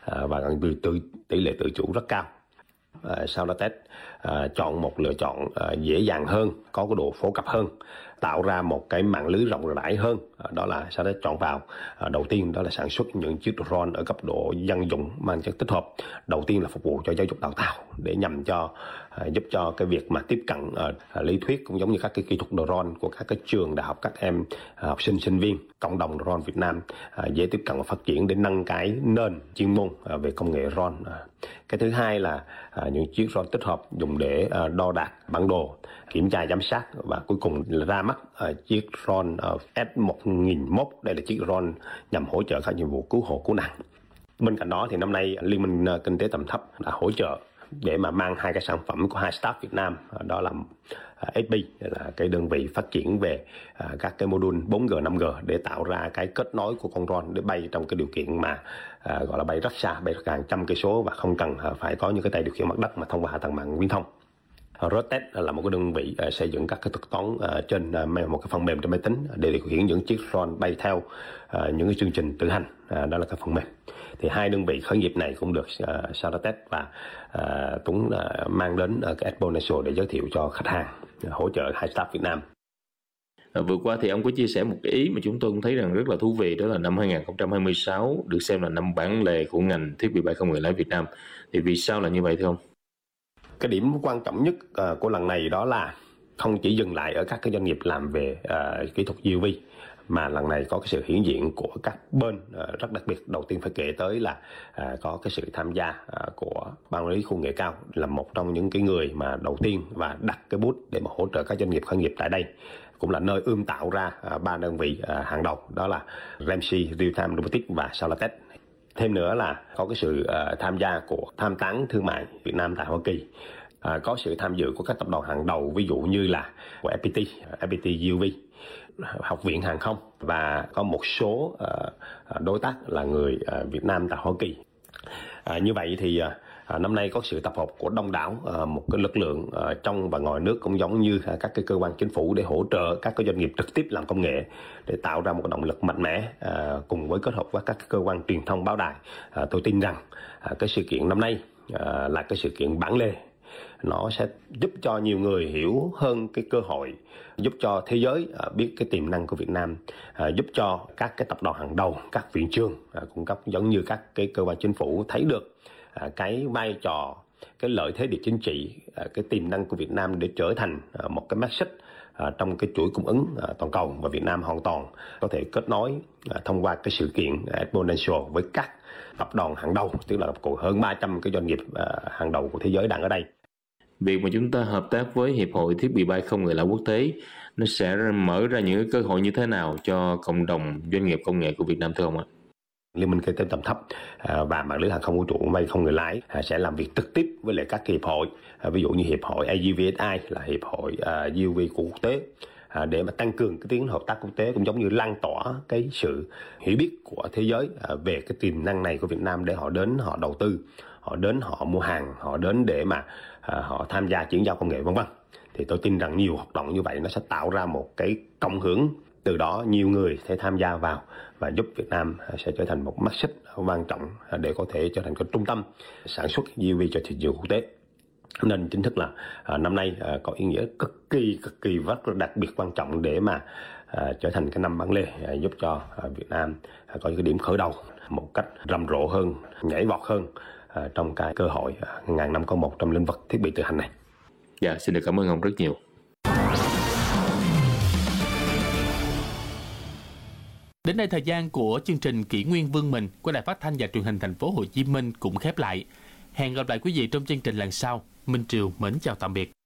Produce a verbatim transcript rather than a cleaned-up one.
và gần từ, từ tỷ lệ tự chủ rất cao. À, Saudatel à, chọn một lựa chọn à, dễ dàng hơn, có cái độ phổ cập hơn, tạo ra một cái mạng lưới rộng rãi hơn. À, đó là Saudatel chọn vào à, đầu tiên đó là sản xuất những chiếc drone ở cấp độ dân dụng mang chất tích hợp. Đầu tiên là phục vụ cho giáo dục đào tạo để nhằm cho à, giúp cho cái việc mà tiếp cận à, lý thuyết cũng giống như các cái kỹ thuật drone của các cái trường đại học, các em à, học sinh sinh viên, cộng đồng drone Việt Nam à, dễ tiếp cận và phát triển để nâng cái nền chuyên môn à, về công nghệ drone. À, cái thứ hai là à, những chiếc drone tích hợp dùng để à, đo đạc bản đồ, kiểm tra giám sát và cuối cùng là ra mắt à, chiếc drone à, S một nghìn mốt. Đây là chiếc drone nhằm hỗ trợ các nhiệm vụ cứu hộ cứu nạn. Bên cạnh đó thì năm nay Liên minh Kinh tế tầm thấp đã hỗ trợ để mà mang hai cái sản phẩm của Histar Việt Nam, đó là ét pê, là cái đơn vị phát triển về các cái module bốn G, năm G để tạo ra cái kết nối của con drone để bay trong cái điều kiện mà à, gọi là bay rất xa, bay hàng trăm cây số và không cần phải có những cái tay điều khiển mặt đất mà thông qua hạ tầng mạng viễn thông. Rotet là một cái đơn vị uh, xây dựng các cái thuật toán uh, trên uh, một cái phần mềm trên máy tính để điều khiển những chiếc drone bay theo uh, những cái chương trình tự hành. Uh, đó là cái phần mềm. Thì hai đơn vị khởi nghiệp này cũng được uh, Saudatel và uh, Tuấn uh, mang đến uh, cái Exponential để giới thiệu cho khách hàng, uh, hỗ trợ Histar Việt Nam. À, vừa qua thì ông có chia sẻ một cái ý mà chúng tôi cũng thấy rằng rất là thú vị, đó là năm hai không hai sáu được xem là năm bản lề của ngành thiết bị bay không người lái Việt Nam. Thì vì sao là như vậy thưa ông? Cái điểm quan trọng nhất uh, của lần này đó là không chỉ dừng lại ở các cái doanh nghiệp làm về uh, kỹ thuật u vê, mà lần này có cái sự hiện diện của các bên uh, rất đặc biệt. Đầu tiên phải kể tới là uh, có cái sự tham gia uh, của Ban Quản lý Khu công nghệ cao, là một trong những cái người mà đầu tiên và đặt cái bút để mà hỗ trợ các doanh nghiệp khởi nghiệp tại đây, cũng là nơi ươm tạo ra uh, ba đơn vị uh, hàng đầu, đó là Ramsey, Real Time Robotics và Saudatel. Thêm nữa là có cái sự uh, tham gia của Tham tán Thương mại Việt Nam tại Hoa Kỳ, uh, có sự tham dự của các tập đoàn hàng đầu, ví dụ như là của ép pê tê, ép pê tê u vê, Học viện Hàng không, và có một số uh, đối tác là người uh, Việt Nam tại Hoa Kỳ. Uh, như vậy thì uh, À, năm nay có sự tập hợp của đông đảo à, một cái lực lượng à, trong và ngoài nước, cũng giống như à, các cái cơ quan chính phủ để hỗ trợ các cái doanh nghiệp trực tiếp làm công nghệ để tạo ra một động lực mạnh mẽ, à, cùng với kết hợp với các cái cơ quan truyền thông báo đài. À, tôi tin rằng à, cái sự kiện năm nay à, là cái sự kiện bản lề, nó sẽ giúp cho nhiều người hiểu hơn cái cơ hội, giúp cho thế giới à, biết cái tiềm năng của Việt Nam, à, giúp cho các cái tập đoàn hàng đầu, các viện trường à, cung cấp giống như các cái cơ quan chính phủ thấy được À, cái vai trò, cái lợi thế địa chính trị, à, cái tiềm năng của Việt Nam để trở thành à, một cái mắt xích à, trong cái chuỗi cung ứng à, toàn cầu, và Việt Nam hoàn toàn có thể kết nối à, thông qua cái sự kiện à, Exponential với các tập đoàn hàng đầu, tức là của hơn ba trăm cái doanh nghiệp à, hàng đầu của thế giới đang ở đây. Việc mà chúng ta hợp tác với Hiệp hội Thiết bị bay không người lái quốc tế, nó sẽ mở ra những cơ hội như thế nào cho cộng đồng doanh nghiệp công nghệ của Việt Nam thưa ông ạ? Liên minh Kinh tế tầm thấp và mạng lưới hàng không vũ trụ bay không người lái sẽ làm việc trực tiếp với lại các hiệp hội, ví dụ như hiệp hội a u vê ét i là hiệp hội u vê của quốc tế, để mà tăng cường cái tiếng hợp tác quốc tế, cũng giống như lan tỏa cái sự hiểu biết của thế giới về cái tiềm năng này của Việt Nam, để họ đến họ đầu tư, họ đến họ mua hàng, họ đến để mà họ tham gia chuyển giao công nghệ vân vân. Thì tôi tin rằng nhiều hoạt động như vậy nó sẽ tạo ra một cái cộng hưởng, từ đó nhiều người sẽ tham gia vào và giúp Việt Nam sẽ trở thành một mắt xích quan trọng để có thể trở thành cái trung tâm sản xuất u vê cho thị trường quốc tế. Nên chính thức là à, năm nay à, có ý nghĩa cực kỳ cực kỳ rất là đặc biệt quan trọng để mà à, trở thành cái năm bản lề, à, giúp cho à, Việt Nam à, có những cái điểm khởi đầu một cách rầm rộ hơn, nhảy vọt hơn à, trong cái cơ hội à, ngàn năm có một trong lĩnh vực thiết bị tự hành này. Dạ, xin được cảm ơn ông rất nhiều. Đến đây thời gian của chương trình Kỷ Nguyên Vươn Mình của Đài Phát thanh và Truyền hình Thành phố Hồ Chí Minh cũng khép lại. Hẹn gặp lại quý vị trong chương trình lần sau. Minh Triều mến chào tạm biệt.